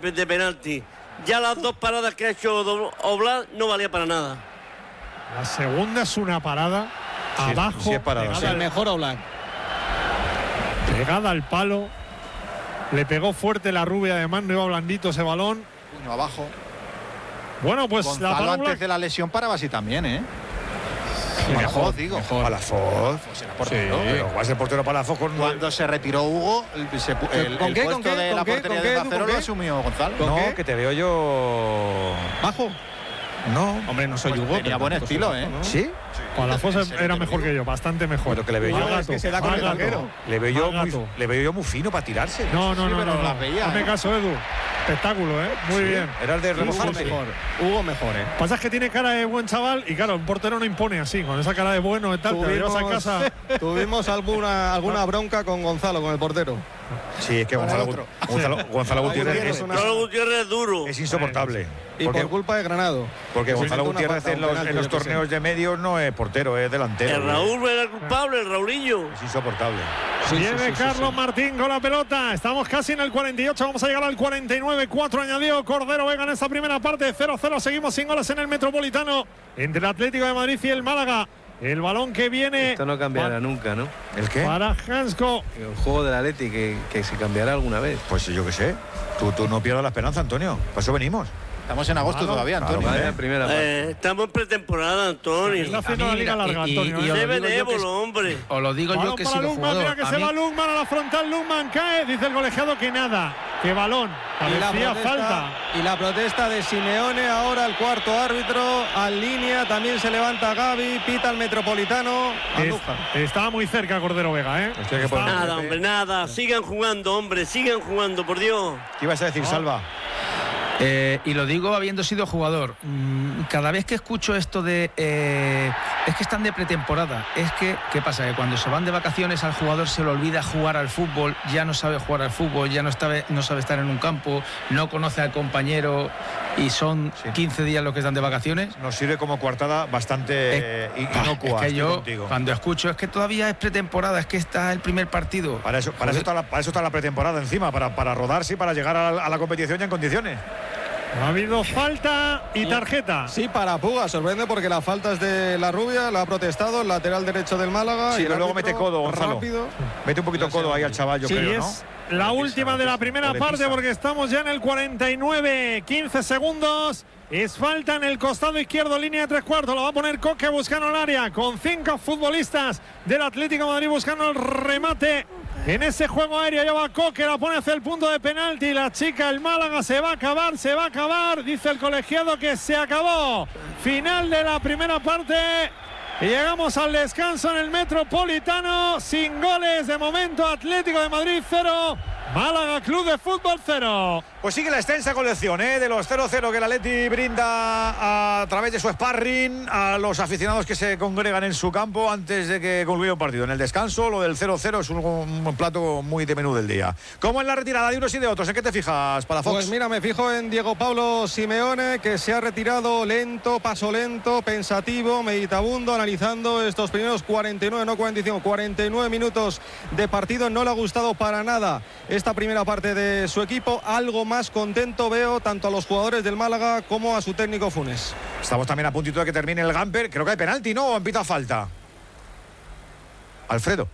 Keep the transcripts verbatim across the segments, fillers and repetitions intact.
de penalti. Ya las dos paradas que ha hecho Oblak no valía para nada. La segunda es una parada sí, abajo. Sí, es parada, pegada, sí. al, mejor Oblak. Pegada al palo. Le pegó fuerte la rubia, además no iba blandito ese balón. Puño abajo. Bueno, pues Gonzalo la palabra... antes de la lesión paraba así también, ¿eh? Sí, mejor, digo. Palafox. Pues era Sí, portero. pero va a ser portero Palafox con... Cuando se retiró Hugo, el, se, el, ¿Con el qué, puesto con qué, de con la qué, portería con de qué, Macero con lo qué? asumió Gonzalo. ¿Con No, qué? que te veo yo... ¿Bajo? No. Hombre, no soy Pues Hugo. tenía pero buen tampoco estilo, soy ¿eh? bajo, ¿no? ¿Sí? Palafox ¿En serio era te mejor digo? que yo, bastante mejor. Bueno, que le veo Más yo- gato, es que se da con más el gato. larguero. Le veo yo Más muy, gato. le veo yo muy fino para tirarse. No, no, Sí, no, pero no, no. las veía, Hazme ¿eh? caso, Edu. Espectáculo, ¿eh? Muy Sí, bien. Era el de Hugo remozarse. mejor. Hugo mejor, ¿eh? Pasa es que tiene cara de buen chaval y claro, un portero no impone así, con esa cara de bueno y tal, te lo llevas a casa. tuvimos alguna, alguna bronca con Gonzalo, con el portero. Sí, es que Con el Gonzalo, otro. Gonzalo, Gonzalo Ay, Gutiérrez Gutiérrez, es, una- Gonzalo Gutiérrez es duro. es insoportable. Y Porque, por culpa de Granado. porque Sí, Gonzalo una Gutiérrez falta, en un los, penalti, en los yo qué sé. torneos de medios no es portero, es delantero. El Raúl era el culpable, el Raulillo. Es insoportable. Sí, Viene sí, sí, sí, Carlos sí. Martín con la pelota. Estamos casi en el cuarenta y ocho. Vamos a llegar al cuarenta y nueve. cuatro añadió Cordero Vega en esta primera parte. cero cero. Seguimos sin goles en el Metropolitano. Entre el Atlético de Madrid y el Málaga. El balón que viene Esto no cambiará nunca, ¿no? ¿El qué? para Hansko. El juego del Atleti que, que se cambiará alguna vez. Pues yo qué sé. Tú, tú no pierdas la esperanza, Antonio. Para eso venimos. Estamos en agosto Claro, todavía, claro, Antonio. Vaya ¿eh? primera parte. Eh, estamos en pretemporada, Antonio. Está haciendo a la mí, liga mira, larga, y- Antonio. y- y ¿eh? os Sé lo digo yo que benévolo, hombre. Os lo digo Balón yo que he para sido Lukman, jugador. mira que A se mí- va Lukman a la frontal. Lukman cae. Dice el colegiado que nada. Que balón. Y la, Parecía protesta, falta. y la protesta de Simeone, ahora el cuarto árbitro, al línea, también se levanta Gaby, pita el Metropolitano, Andújar. Es- estaba muy cerca Cordero Vega, ¿eh? Hostia, que Estaba- por- Nada, hombre, nada. Sigan jugando, hombre. Sigan jugando, por Dios. ¿Qué ibas a decir, Salva? Eh, y lo digo habiendo sido jugador. Mm, Cada vez que escucho esto de eh, es que están de pretemporada, es que, ¿qué pasa? Que cuando se van de vacaciones al jugador se le olvida jugar al fútbol, ya no sabe jugar al fútbol, ya no sabe, no sabe estar en un campo, no conoce al compañero y son Sí. quince días los que están de vacaciones. Nos sirve como coartada bastante eh, Eh, inocua. es que estoy yo contigo. cuando escucho es que todavía es pretemporada, es que está el primer partido. Para eso, para, eso está la, para eso está la pretemporada encima, para, para rodarse y para llegar a la, a la competición ya en condiciones. Ha habido falta y tarjeta. Sí, para Puga, sorprende porque la falta es de la rubia, la ha protestado el lateral derecho del Málaga. Sí, y el pero luego árbitro, mete codo, Gonzalo. rápido. Mete un poquito codo ahí al chaval, yo Sí, creo, ¿no? es la última de la primera O le parte pisa. porque estamos ya en el cuarenta y nueve, quince segundos. Es falta en el costado izquierdo, línea de tres cuartos. Lo va a poner Coque buscando el área con cinco futbolistas del Atlético de Madrid buscando el remate. En ese juego aéreo lleva Coque, la pone hacia el punto de penalti. La chica, el Málaga, se va a acabar, se va a acabar. Dice el colegiado que se acabó. Final de la primera parte. Y llegamos al descanso en el Metropolitano. Sin goles de momento. Atlético de Madrid cero. Málaga Club de Fútbol cero. Pues sigue la extensa colección ¿eh? de los cero cero que el Atleti brinda a través de su sparring a los aficionados que se congregan en su campo antes de que concluya un partido. En el descanso, lo del cero cero es un, un plato muy de menú del día. Como en la retirada de unos y de otros, ¿en qué te fijas, Palafox? Pues mira, me fijo en Diego Pablo Simeone, que se ha retirado lento, paso lento, pensativo, meditabundo, analizando estos primeros cuarenta y nueve, no cuarenta y cinco, cuarenta y nueve minutos de partido. No le ha gustado para nada esta primera parte de su equipo. Algo más contento veo tanto a los jugadores del Málaga como a su técnico Funes. Estamos también a puntito de que termine el Gamper. Creo que hay penalti, ¿no? ¿O pita falta? Alfredo.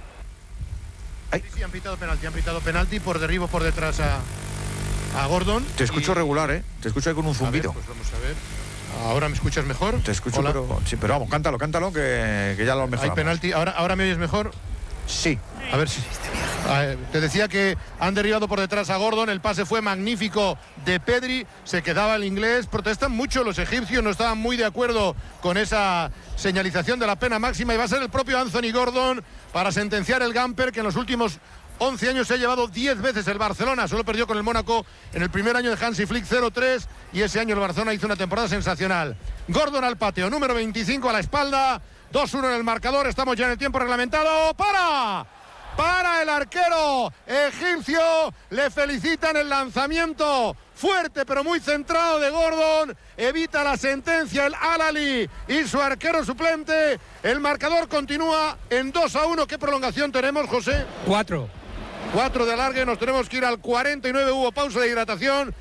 Sí, sí, han pitado penalti, han pitado penalti por derribo por detrás a, a Gordon. Te escucho y... regular, ¿eh? Te escucho ahí con un zumbido. A ver, pues vamos a ver. ¿Ahora me escuchas mejor? Te escucho, Hola. pero, sí, pero vamos, cántalo, cántalo, que, que ya lo Hay mejoramos. penalti. ¿Ahora, ¿Ahora me oyes mejor? Sí. A ver si... Ah, eh, te decía que han derribado por detrás a Gordon. El pase fue magnífico de Pedri. Se quedaba el inglés. Protestan mucho los egipcios. No estaban muy de acuerdo con esa señalización de la pena máxima. Y va a ser el propio Anthony Gordon para sentenciar el Gamper, que en los últimos once años se ha llevado diez veces el Barcelona. Solo perdió con el Mónaco en el primer año de Hansi Flick cero tres. Y ese año el Barcelona hizo una temporada sensacional. Gordon al pateo. Número veinticinco a la espalda. dos uno en el marcador. Estamos ya en el tiempo reglamentado. ¡Para! Para el arquero egipcio, le felicitan el lanzamiento fuerte pero muy centrado de Gordon, evita la sentencia el Al-Ahly y su arquero suplente. El marcador continúa en dos a uno. ¿Qué prolongación tenemos, José? Cuatro. Cuatro de alargue, nos tenemos que ir al cuarenta y nueve, hubo pausa de hidratación.